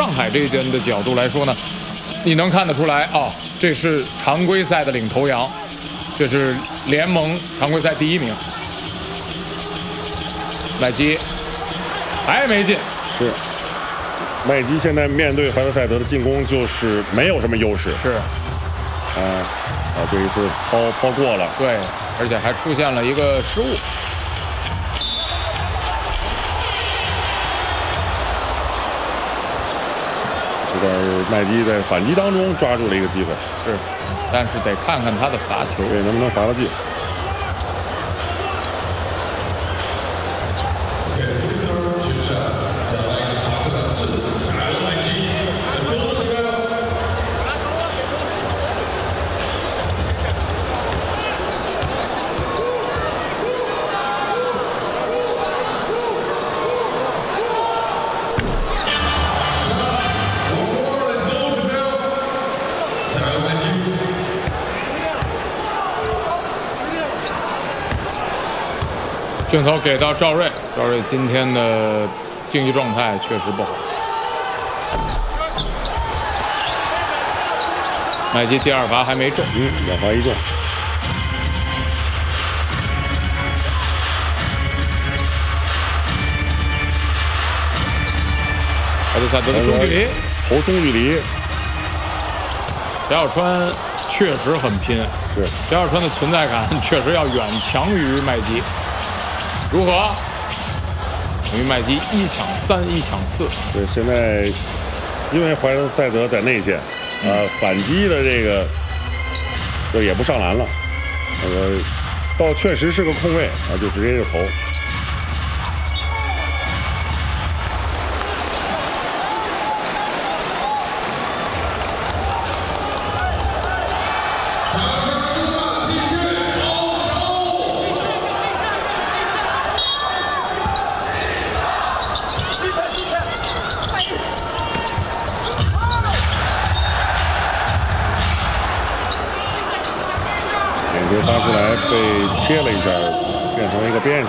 上海这边的角度来说呢，你能看得出来啊，这是常规赛的领头羊，这是联盟常规赛第1名。麦基还没进， 是。麦基现在面对怀特塞德的进攻就是没有什么优势。 是。 这一次抛过了。 对，而且还出现了一个失误。 这边麦基在反击当中抓住了一个机会。 是，但是得看看他的罚球， 对，能不能罚得进。 镜头给到赵睿，赵睿今天的竞技状态确实不好。麦基第2罚还没中 2罚1中。 怀特塞德的中距离， 投中距离。 翟小川确实很拼， 是翟小川的存在感确实要远强于麦基。如何？等于麦基1抢3，1抢4。 对，现在因为怀特塞德在内线，反击的这个就也不上篮了，倒确实是个空位啊，就直接就投。发出来被切了一下，变成了一个边线。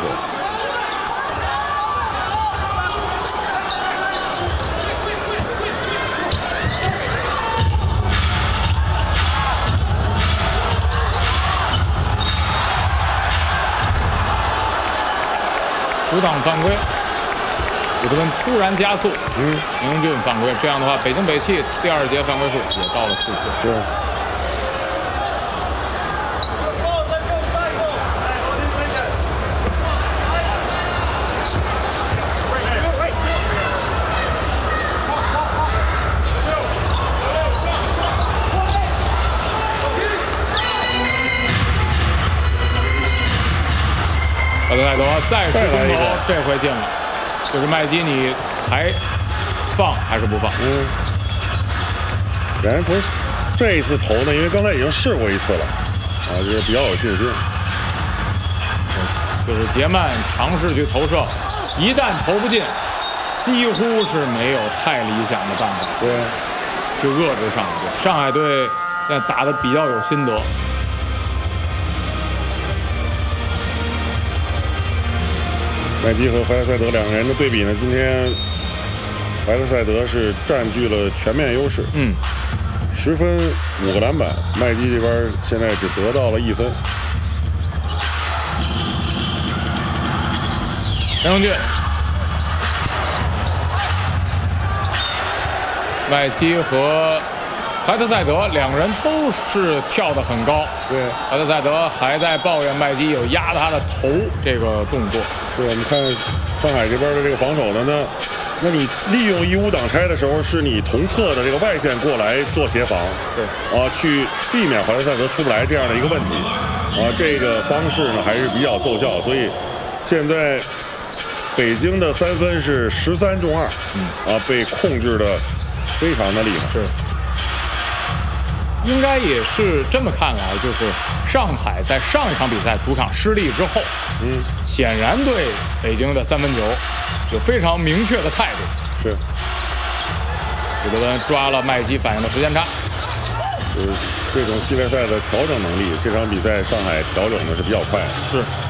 阻挡犯规，古德温突然加速，宁俊犯规，这样的话，北京北汽第2节犯规数也到了4次。 是。 怀特塞德再次攻投，这回进了。就是麦基，你还放还是不放？ 然从这一次投呢，因为刚才已经试过1次了，就是比较有信心。 就是杰曼尝试去投射，一旦投不进，几乎是没有太理想的办法。 对， 去遏制上海队。上海队现在打得比较有心得。 麦基和怀特塞德2个人的对比呢，今天怀特塞德是占据了全面优势，10分5个篮板，麦基这边现在只得到了1分。 陈永俊，麦基和怀特塞德2个人都是跳得很高。 对， 怀特塞德还在抱怨麦基有压他的头这个动作。 对，我们看上海这边的这个防守的呢，那你利用1-5挡拆的时候，是你同侧的这个外线过来做协防， 对， 去避免怀特塞德出不来这样的一个问题，这个方式呢还是比较奏效，所以现在北京的3分是13中2，被控制的非常的厉害。 是。应该也是这么看来，就是上海在上一场比赛主场失利之后，显然对北京的3分球有非常明确的态度。 是， 古德温抓了麦基反应的时间差。 这种系列赛的调整能力，这场比赛上海调整的是比较快的。 是。